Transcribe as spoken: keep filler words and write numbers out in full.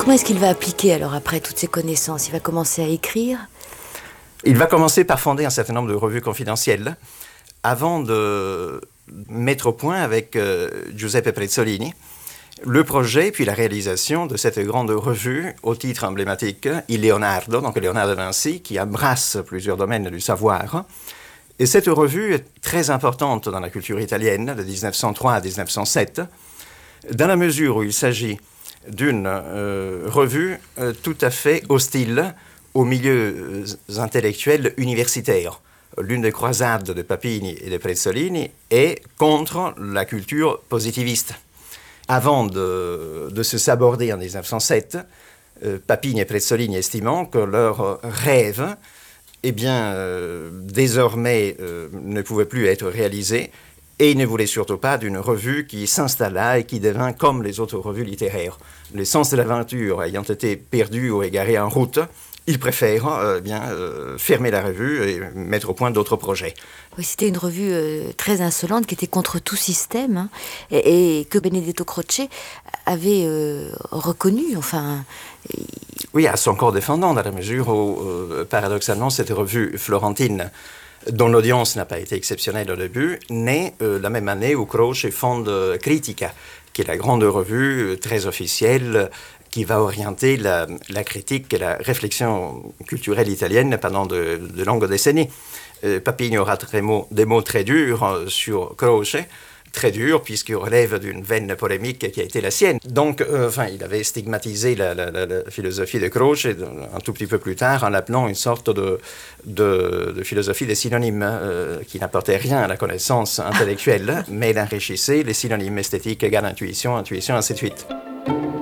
Comment est-ce qu'il va appliquer alors après toutes ces connaissances? Il va commencer à écrire? Il va commencer par fonder un certain nombre de revues confidentielles avant de mettre au point avec euh, Giuseppe Prezzolini le projet puis la réalisation de cette grande revue au titre emblématique Il Leonardo, donc Léonard de Vinci, qui embrasse plusieurs domaines du savoir. Et cette revue est très importante dans la culture italienne de dix-neuf cent trois à dix-neuf cent sept, dans la mesure où il s'agit d'une euh, revue euh, tout à fait hostile aux milieux euh, intellectuels universitaires. L'une des croisades de Papini et de Prezzolini est contre la culture positiviste. Avant de, de se saborder en dix-neuf cent sept, euh, Papini et Prezzolini estimant que leur rêve, eh bien, euh, désormais, euh, ne pouvait plus être réalisé, et ils ne voulaient surtout pas d'une revue qui s'installa et qui devint comme les autres revues littéraires. Le sens de l'aventure ayant été perdu ou égaré en route, ils préfèrent euh, bien, euh, fermer la revue et mettre au point d'autres projets. Oui, c'était une revue euh, très insolente qui était contre tout système, hein, et, et que Benedetto Croce avait euh, reconnu, enfin... Et... Oui, à son corps défendant, dans la mesure où, euh, paradoxalement, cette revue florentine, dont l'audience n'a pas été exceptionnelle au début, naît euh, la même année où Croce fonde Critica, qui est la grande revue euh, très officielle qui va orienter la, la critique et la réflexion culturelle italienne pendant de, de longues décennies. Euh, Papini aura très mots, des mots très durs euh, sur Croce, très durs puisqu'il relève d'une veine polémique qui a été la sienne. Donc, euh, enfin, il avait stigmatisé la, la, la, la philosophie de Croce un tout petit peu plus tard en l'appelant une sorte de, de, de philosophie des synonymes euh, qui n'apportait rien à la connaissance intellectuelle, mais l'enrichissait, les synonymes esthétiques égale intuition, intuition, ainsi de suite.